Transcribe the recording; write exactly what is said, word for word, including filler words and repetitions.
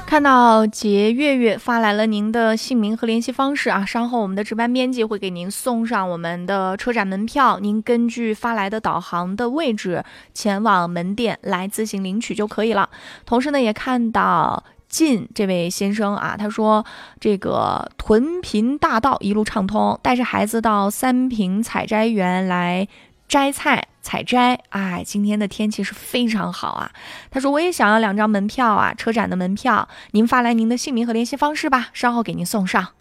看到杰月月发来了您的姓名和联系方式啊，稍后我们的值班编辑会给您送上我们的车展门票，您根据发来的导航的位置前往门店来自行领取就可以了。同时呢，也看到晋这位先生啊，他说这个屯平大道一路畅通，带着孩子到三平采摘园来摘菜采摘，哎，今天的天气是非常好啊。他说我也想要两张门票啊，车展的门票，您发来您的姓名和联系方式吧，稍后给您送上。